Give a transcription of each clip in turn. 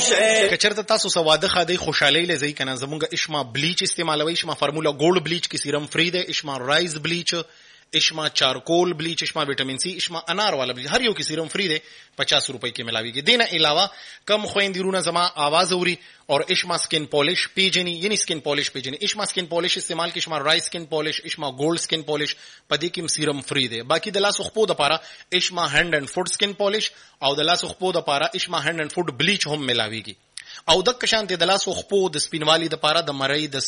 کچرته تاسو سواده خاده خوشحالي لزی کنه زمونږ اشما بلیچ استعمالوي اشما فارمولا ګولډ بلیچ کی سیرم فری ده اشما رایز بلیچ اشما چارکول بلیچ اشما وټامین سی اشما انار والا بلیچ هر یو کی سیرم فری ده 50 روپے کې ملاویږي دینه علاوه کم خويندرونه زما आवाज اوري اور اشما سکن پالش پیجنی یعنی سکن پالش پیجنی اشما سکن پالش استعمال کې اشما رایز سکن پالش اشما ګولډ سکن پالش پدې کې سیرم فری ده باقی د لاس خپو د پاره اشما هاند اند فوټ سکن پالش او د لاس خپو د پاره اشما هاند اند فوټ بلیچ هم ملاویږي او د کشانته د لاس خپو د سپینوالي د پاره د مړی د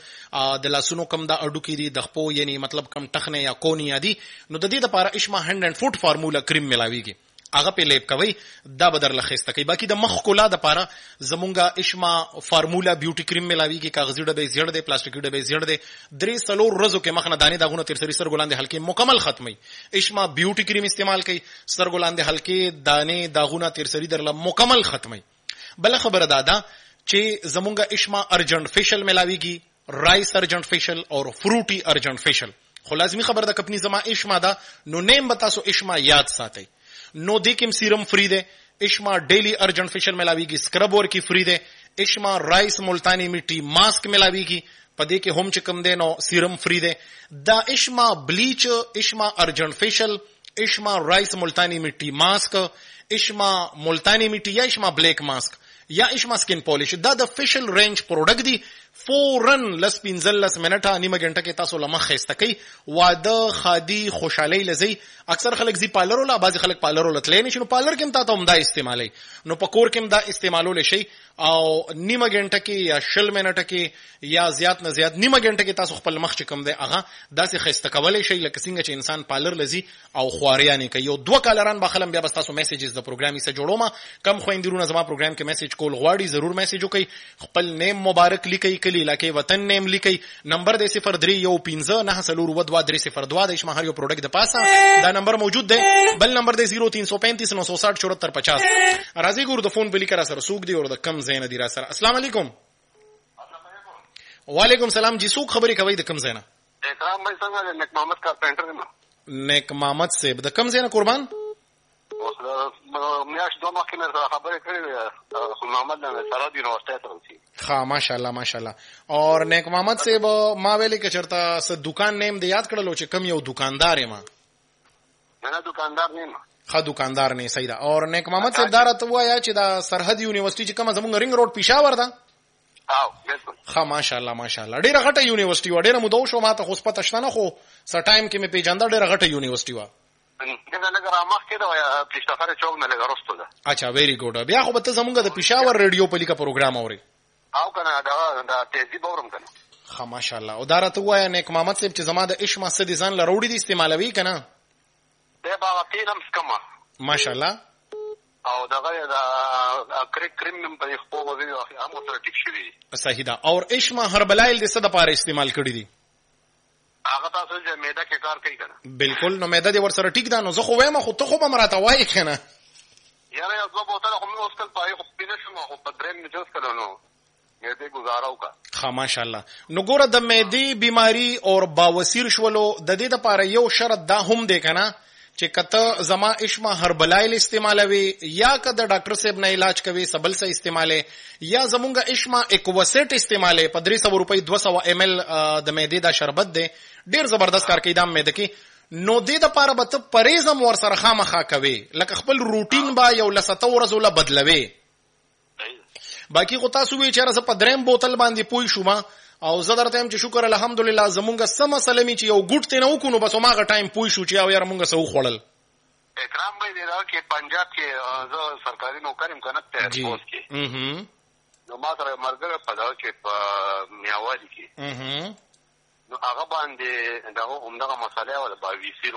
سټ د لاسونو کم د اډو کې دي د خپو یعنی مطلب کم ټخنه یا کونی یادي نو د دې د پاره اشما هاند اند فوټ فارمولا کریم ملاویږي هغه په لیپ کوي دا بدر لخصته کوي باقی د مخ کولا د پاره زمونږه اشما فارمولا بیوټي کریم ملاویږي کاغذي ډبې زیړ دي پلاستیکي ډبې زیړ دي درې سلور ورځو کې مخ نه دانه داغونه تر سری سر ګلاندې حلقې مکمل ختمي اشما بیوټي کریم استعمال کوي سر ګلاندې حلقې دانه داغونه تر سری درله مکمل ختمي بل خبره دادا چې زمونږه اشما ارجنٹ فیشل ملاویږي رایس ارجنٹ فیشل اور فروټي ارجنٹ فیشل خو لازمی خبر ده کپنی زما اشما دا نو نیم بتاسو اشما یاد ساتي نو دیکم سیرم فری ده اشما ډیلی ارجنٹ فیشل ملاویږي سکرب ور کی فری ده اشما رایس ملتانی میټي ماسک ملاویږي پدې کې هم چې کم ده نو سیرم فری ده دا اشما بلیچ اشما ارجنٹ فیشل اشما رایس ملتانی میټي ماسک اشما ملتانی میټي یا اشما بلیک ماسک یا اشما سکن پالش دا د فیشل رینج پروډکټ دی فورن لس پینزل لس منټه نیمه غنټه کې تاسو لمخ خسته کوي واده خادي خوشحالي لزی اکثر خلک زی پارلر ولا بعض خلک پارلر ولا تللی نشي نو پارلر کې هم تاسو هم دا استعمالي نو پکور کې هم دا استعمالول شي او نیمه غنټه کې یا شل منټه کې یا زیات نه زیات نیمه غنټه کې تاسو خپل مخ چکم دی هغه داسې خسته کولای شي لکه څنګه چې انسان پارلر لزی او خواريانه کوي یو دوه کالران بخلم بیا بس تاسو میسیجز د پروګرامي سره جوړوم کم خويندرونه زما پروګرام کې میسیج کول غواړي ضرور میسیج وکړي خپل نیم مبارک لیکي کلی لکه وطن نیم لیکي نمبر د 0315902302 د اشمهر یو پروډکټ د پاسه دا نمبر موجود دی بل نمبر دی 0335960450 راځي ګور د فون بلی کرا سره سوق دی او د کم زین دی را سره السلام علیکم وعلیکم السلام جی سوق خبري کوي د کم زینا اکرام بھائی څنګه نیک محمد کارپینټر دی نیک محمد صاحب د کم زینا قربان اوس میاش دوه مخکې مې خبرې کړې خو محمد نه سره دی یونیورسيټي ته وسی ها ماشاءالله ماشاءالله اور نیک محمد صاحب ما ویلې کې چرته س دکان نیم دی یاد کړلو چې کم یو دکاندار یم نه دکاندار نیم ښه دکاندار نه صحیح ده اور نیک محمد صاحب دار ته وایا چې دا سرحد یونیورسيټي چې کوم زموږ رنګ روډ پېښور ده او بالکل ښه ماشاءالله ماشاءالله ډیره غټه یونیورسيټي و ډیره مودو شو ماته خو پته شته نه خو سر ټایم کې مې پیژاندل ډیره غټه یونیورسيټي و دا لګرا مخ کې دا پښتافر چوک نه لګرستو ده اچھا ویری ګډ بیا خو به ته زمونږ د پېښور ریډیو په لیکه پروګرام اوري او کنه دا تهذیب اورم کنه ښه ماشاءالله او دارته وایا نیک محمد صاحب چې زما د اشما سدي ځان لروړي دي استعمالوي کنه دا با کینم سکما ماشاءالله او دا کریم په خپل وځي هم سره ټیک شوی صحیح ده اور اشما هربلایل د څه د پاره استعمال کړی دي هغه تاسو چې معده کې کار کوي کنه بالکل نو معده دې ور سره ټیک ده نو زه خو وایم خو ته خو به مراته وای کنه یاره یو څه بوتل خو موږ اوسکل پای خو پینې شم خو په درېم نه جوړ کړو نو معده گزاراو کا ها ماشاءالله نو ګوره د معدې بیماری اور باوسیر شولو د دې لپاره یو شرط دا هم دی کنه چې کته زما اشما هربلایل استعمالوي یا کده ډاکټر صاحب نه علاج کوي سبل سه استعماله یا زمونږه اشما اکوسیټ استعماله په 300 روپۍ 200 ml د معدې دا شربت دی ډیر زبردست کار کوي د معده کې نو دې د پاره به ته پریزم ور سره خامخا کوي لکه خپل روټین با یو لسته ورځو لا بدلوي باقی خو تاسو وی چې راز په دریم بوتل باندې پوي شوما او زه درته هم چې شکر الحمدلله زمونږه سم سلامي چې یو ګډ ته نه وکونو بس ماغه ټایم پوي شو چې او یار مونږه سو خوړل اکرام بھائی دی دا کې پنجاب کې زه سرکاري نوکریم کنه ته پوس کې نو ما سره مرګره په دا کې په میاوالي کې نو هغه باندې دا همدغه مسالې ولا باوي سیرو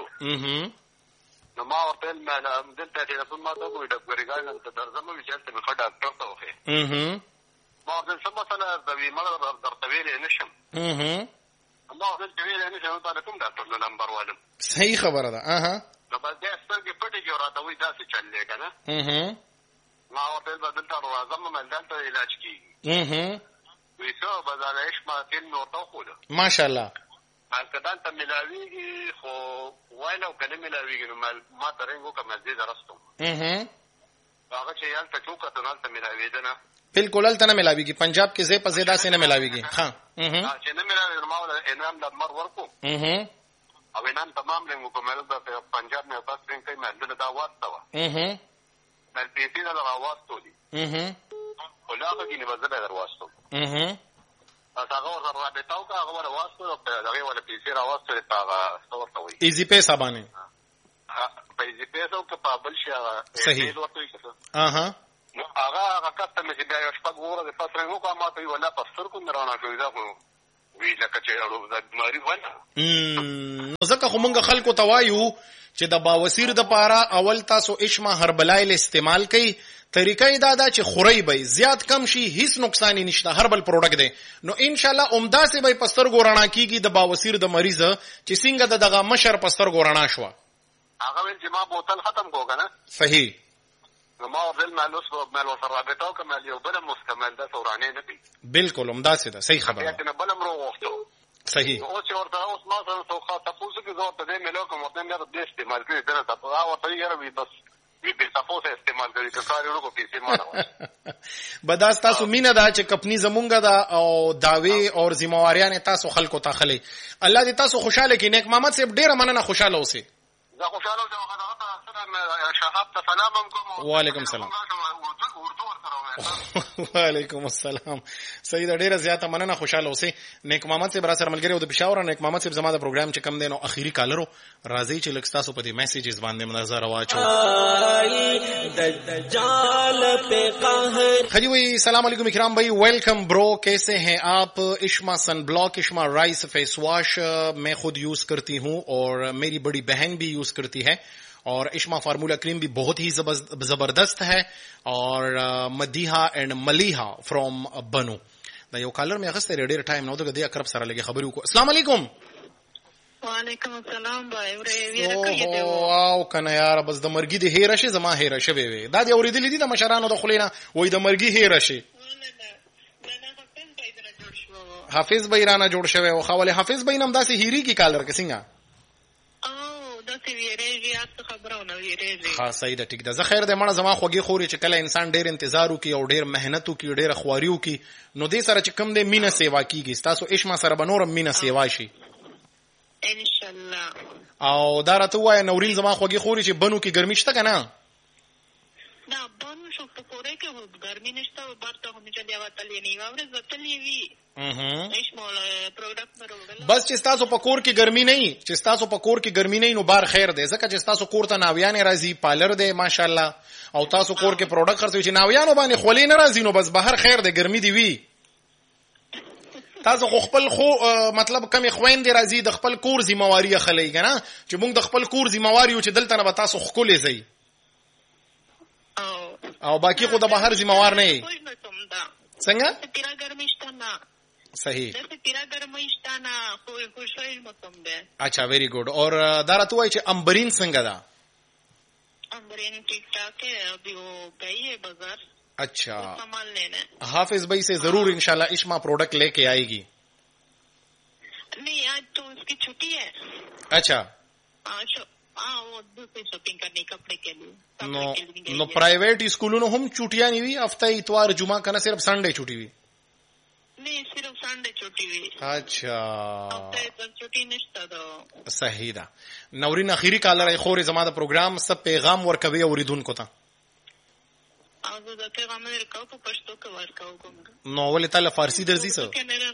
نو ما ورته مې دلته ټلیفون ما ته وې ډاکټر ګان ته درځم چې ته مې ډاکټر ته وخه ما د څه مسله د بیمار درته ویلې نشم ما د ویلې نشم ته کوم ډاکټر نمبر والم صحیح خبره ده نو بس دا سترګې پټې کې راته وې دا څه چلې کنه ما ورته بدل ته راځم مې دلته علاج کیږي وې څو بدلش ما تل نو ته خو ده ماشاءالله کدان ته ملاویږي خو وایلو کنه ملاویږي نو ما ترنګو کوم دې درستم هغه چې یال ته چوکا ته نالته ملاویدنه بالکل الته نه ملاویږي پنجاب کې زې په زیاده سي نه ملاویږي ها چې نه ملاوي ما ول انعام د مر ورکو او انعام تمام له مکمل د پنجاب نه تاسو څنګه کوي مله دا واسطه وا بل پیسې دا راوستو دي ولاغه کې نه وځه به راوستو هغه ور رابطاو کا هغه ور واسطو دغه ول پیسې راوستو هغه څورته وي ایزی پیسې باندې پیسې پیسو ته په بل شي صحیح نو هغه کاستمه چې بیا یو شپږ وره د پاتره نو کومه ته ولا پستر کو نرانه کوي دا وی لکه چې اړو د بیماری ونه نو ځکه خو مونږ خلکو ته وایو چې د باوسیر د پاره اول تاسو اشما هربلایل استعمال کړئ طریقې دا چې خوري به زیات کم شي هیڅ نقصان نشته هربل پروډکټ دی نو ان شاء الله عمده سي به پستر ګورانه کیږي د باوسیر د مریض چې څنګه دغه مشر پستر ګورانه شو هغه ول چې ما بوتل ختم کو کنه صحیح نو ما ول مالوس رابطه کمال یو بل مستمل ده ثورانه نه دي بالکل عمده سي ده صحیح خبره ده بل امر وغوښتو صحیح او چې ورته اوس ما سره څو تاسو کې زو ته دې ملو کوم ته مې د استعمال کړی دا تاسو او ته یې روي بس وی به تاسو استعمال کړی که کار یو کو پیسې ما بداس تاسو مینه دا چې کپنی زمونږه دا او داوی او ذمہواریان تاسو خلکو ته خلې الله دې تاسو خوشاله کړي نیک محمد صاحب ډیره مننه خوشاله اوسئ زه خوشاله یم هغه شهاب ته سلام کوم وعلیکم السلام وعلیکم السلام سید ډیره زیاته مننه خوشاله اوسئ نیک محمد صاحب را سره ملګری او د پېښور نیک محمد صاحب زما د پروګرام چې کم دینو اخیری کالرو راځي چې لکه تاسو په دې میسیجز باندې نظر واچو دجال په قهر خجی وی السلام علیکم اکرام بھائی ویلکم برو کیسے ہیں آپ اشما سن بلاک اشما رائس فیس واش میں خود یوز کرتی ہوں اور میری بڑی بہن بھی یوز کرتی ہے اور اشما فارمولا کریم بھی بہت ہی زبردست ہے اور مدیحا اینڈ ملیحا فرام بنو دا یو کالر میں اغسطه ریډیر ټایم نو دغه د اقرب سره لګي خبرې وکړو السلام علیکم وعلیکم السلام بھائی ویره کوي دی واو کنه یار بس د مرګي د هیر شي زما هیر شوي وي دا دی اوریدل دي د مشرانو د خلینا وای د مرګي هیر شي حافظ بیرانه جوړ شوی او خواله حافظ بینم داسې هیری کی کالر کسنګا ها صحیح ده ټیک ده زه خیر دې مړه زما خوږی خوري چې کله انسان ډیر انتظار وکي او ډیر مهنت وکي ډیر خواري وکي نو دې سره چې کم دې مینه سیوا کیږي تاسو اشما سره بنورم مینه سیوا شي ان شاء الله او دا راته وای نورین زما خوږی خوري چې بنو کې ګرمي شته کنه دا بنو شو په کورې کې ګرمي نشته ورته هم چې دی وتلې نه وره وتلې وی بس چې تاسو په کور کې ګرمي نه چې تاسو په کور کې ګرمي نه نو بار خیر دی ځکه چې تاسو کور ته ناویان راځي پالر دی ماشاءالله او تاسو کور کې پروډکټ خرڅوي چې ناویانو باندې خولې نه راځي نو بس بهر خیر دی ګرمي دی وی تاسو خپل خو مطلب کمی خوین دی راځي د خپل کور ذمہواری خلې کنه چې موږ د خپل کور ذمہواری او چې دلته نه تاسو خولې زئی او باقی خو د بهر ذمہوار نه څنګه تیرا ګرمي شته نه صحیح دغه تیرا ګرمي شته نه خو خوشاله متم ده اچھا ویری ګډ اور دا راته وای چې امبرین څنګه ده امبرین ٹھیک ٹھاک ہے ابھی وہ گئی ہے بازار اچھا سامان لینا حافظ بھائی سے ضرور انشاءاللہ اشما پروڈکٹ لے کے آئے گی نہیں آج تو اس کی چھٹی ہے اچھا وہ دوسری شاپنگ کرنے کپڑے کے لیے نو پرائیویٹ اسکولوں نے ہم چھٹیاں نہیں ہوئی ہفتہ اتوار جمعہ کا نہ صرف سنڈے چھٹی ہوئی نہیں صرف سنڈے چھٹی ہوئی اچھا چھٹی نشتا دو صحیح ده نورین اخیری کالر خوري زما د پروګرام سب پیغام ورکوي اوریدونکو ته او دا پیغام ورکاو په پښتو کې ورکاو کوم نو ولې تعالی فارسی درځي سو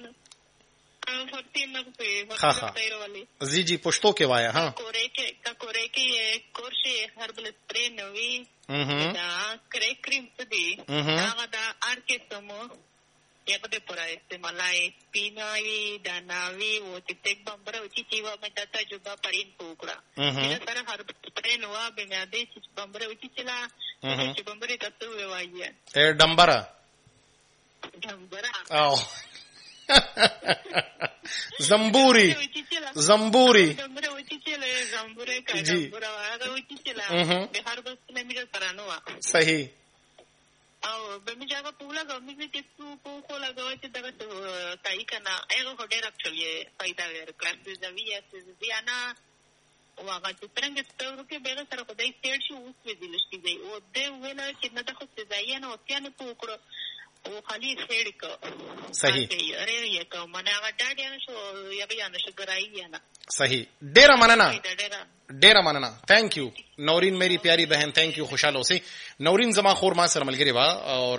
جی جی پښتو کې وایا ها کورې کې کورشي هربل سپری نوې دا کریم څه دی هغه دا ارکه سمو یا په دې پورا استعمالای پیناوي داناوي او چې بمبره او چې وا مې د تجربه پرین پوکړه چې سره هربل سپری نو به مې د چې بمبره او چې چلا چې بمبره تاسو وایي اے ډمبره او زمبوری جی صحیح او بمی جاگا پولا گامی سے کسو پوکو لگاو چی دغا تایی کنا ایغا خوڑی رکھ چلیے فائدہ ویر کلاسز وی ایسز ویانا واغه چې څنګه ستورو کې به سره خدای سیړ شي اوس وی دل شي دی او دې وینا چې نه د خو ځای نه او تیانه پوکړو او خالي سیړ کو صحیح اره یې کو منه هغه ډاډ نه شو یغه نه شګرای نه صحیح ډیر مننه تھینک یو نورین میری پیاری بہن تھینک یو خوشاله اوسئ نورین زما خور ما سره ملګری وا اور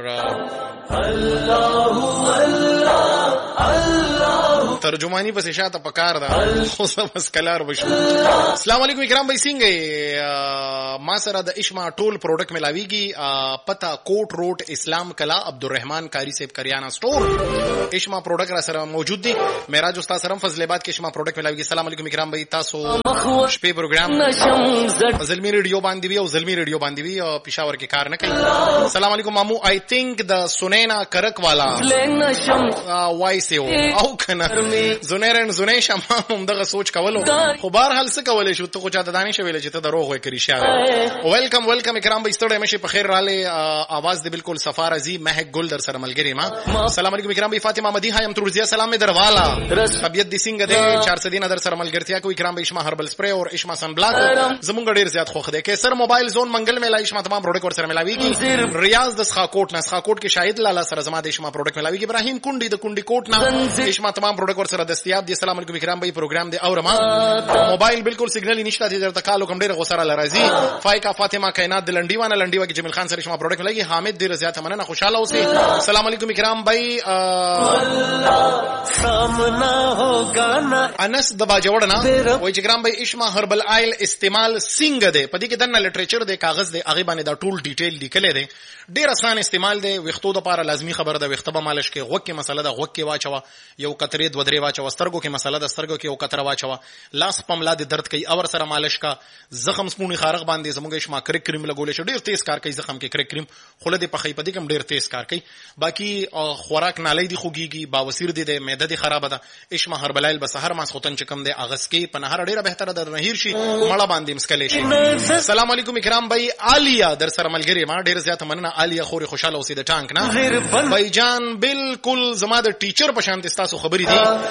ترجمانی بس شاته پکار دا خو سمس کلار بشو السلام علیکم اکرام بھائی څنګه ما سره د اشما ټول پروډکټ ملاویږي پتا کوټ روډ اسلام کلا عبدالرحمن کاری صاحب کریانه سٹور اشما پروډکټ را سره موجود دي معراج استاد سره فضل آباد کې اشما پروډکټ ملاویږي السلام علیکم اکرام بھائی تاسو شپې پروګرام زلمی ریډیو باندې وی او زلمی ریډیو باندې وی او پېښور کې کار نه کوي السلام علیکم مامو آی تھنک د سنینا کرک والا وایس او کنه زنیرن زنی شمه هم دغه سوچ کولو خو بهر حال څه کولای شو ته خو چاته دانش ویل چې ته دروغ وای کړی شاو ویلکم اکرام بھائی ستړی مشي په خیر رااله आवाज دې بالکل صفار ازي مهک ګل در سره ملګری ما السلام علیکم اکرام بھائی فاطمه مدیحه یم ترزیه سلام می دروالا طبیعت دې څنګه ده 400 دینه در سره ملګرتیا کوي اکرام بھائی شما هربل سپری اور اشما سن بلاک زمونږ ډیر زیات خوخ ده کې سر موبایل زون منګل مې لایش ما تمام پروډکټ ور سره ملاویږي ریاض د سخاکوټ نه سخاکوټ کې شاهد لاله سره زما د اشما پروډکټ ملاویږي ابراهیم کونډي د کونډي کوټ نه اشما تمام پروډکټ ور سره دستیاب دي السلام علیکم اکرام بھائی پروګرام دی اور ما موبایل بالکل سیګنل نشته چې درته کالو کوم ډیر غوسره لرازي فایکا فاطمه کائنات د لنډیوانه لنډیوا کې جمیل خان سره اشما پروډکټ ملاویږي حامد ډیر زیات مننه خوشاله اوسئ السلام علیکم اکرام بھائی انس د باجوړنا وای چې ګرام بھائی اشما هربل آیل استعمال څنګه دی پدې کې دنه لټریچر دی کاغذ دی هغه باندې دا ټول ډیټیل لیکل دی ډیر آسان استعمال دی وختو د لپاره لازمی خبر ده وخته به مالش کې غوږ کې مسله ده غوږ کې واچوا یو قطرې دو درې واچوا سترګو کې مسله ده سترګو کې یو قطره واچوا لاس پملا د درد کوي اور سره مالش کا زخم سپونی خارغ باندې زموږ اشما کرک کریم لګول شي ډیر تیز کار کوي زخم کې کرک کریم خله دی په خې پدې کوم ډیر تیز کار کوي باقی خوراک نالۍ دی خوږيږي باوسیر دی د معده دی خراب ده اشما هربلایل به سحر ماس خوتن چکم دی اغس کې په نهر ډیره بهتره در نهیر شي مړه باندې مسکلې شي السلام علیکم اکرام بھائی عالیه در سره ملګری ما ډیر زیات مننه عالیه خوري خوشاله اوسې د ټانک نه بھائی جان بالکل زما د ټیچر په شان تاسو خبرې دي